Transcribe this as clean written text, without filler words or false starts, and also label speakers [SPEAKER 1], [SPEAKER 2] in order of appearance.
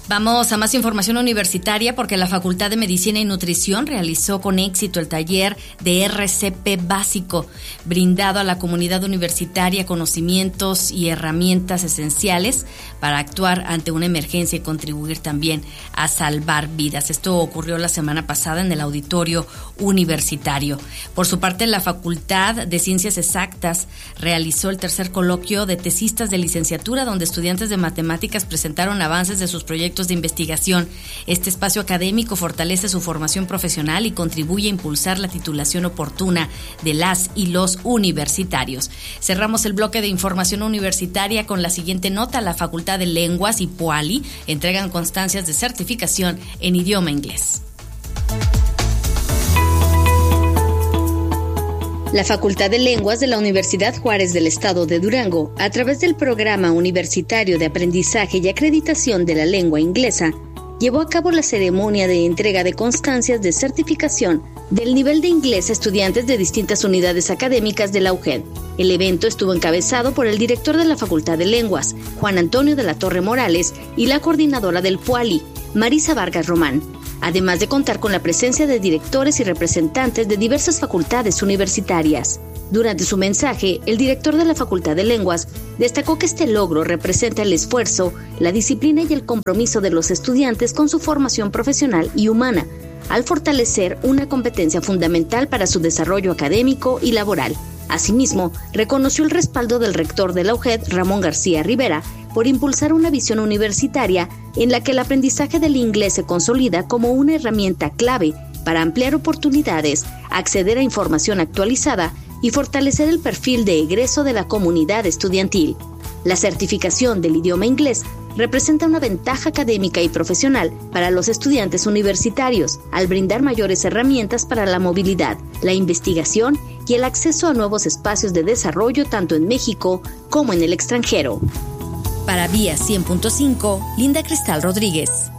[SPEAKER 1] Vamos a más información universitaria porque la Facultad de Medicina y Nutrición realizó con éxito el taller de RCP básico, brindado a la comunidad universitaria conocimientos y herramientas esenciales para actuar ante una emergencia y contribuir también a salvar vidas. Esto ocurrió la semana pasada en el auditorio universitario. Por su parte, la Facultad de Ciencias Exactas realizó el tercer coloquio de tesistas de licenciatura, donde estudiantes de matemáticas presentaron avances de sus proyectos de investigación. Este espacio académico fortalece su formación profesional y contribuye a impulsar la titulación oportuna de las y los universitarios. Cerramos el bloque de información universitaria con la siguiente nota. La Facultad de Lenguas y PUALI entregan constancias de certificación en idioma inglés.
[SPEAKER 2] La Facultad de Lenguas de la Universidad Juárez del Estado de Durango, a través del Programa Universitario de Aprendizaje y Acreditación de la Lengua Inglesa, llevó a cabo la ceremonia de entrega de constancias de certificación del nivel de inglés a estudiantes de distintas unidades académicas de la UGED. El evento estuvo encabezado por el director de la Facultad de Lenguas, Juan Antonio de la Torre Morales, y la coordinadora del PUALI, Marisa Vargas Román, además de contar con la presencia de directores y representantes de diversas facultades universitarias. Durante su mensaje, el director de la Facultad de Lenguas destacó que este logro representa el esfuerzo, la disciplina y el compromiso de los estudiantes con su formación profesional y humana, al fortalecer una competencia fundamental para su desarrollo académico y laboral. Asimismo, reconoció el respaldo del rector de la UGED, Ramón García Rivera, por impulsar una visión universitaria en la que el aprendizaje del inglés se consolida como una herramienta clave para ampliar oportunidades, acceder a información actualizada y fortalecer el perfil de egreso de la comunidad estudiantil. La certificación del idioma inglés representa una ventaja académica y profesional para los estudiantes universitarios, al brindar mayores herramientas para la movilidad, la investigación y el acceso a nuevos espacios de desarrollo tanto en México como en el extranjero.
[SPEAKER 1] Para Vía 100.5, Linda Cristal Rodríguez.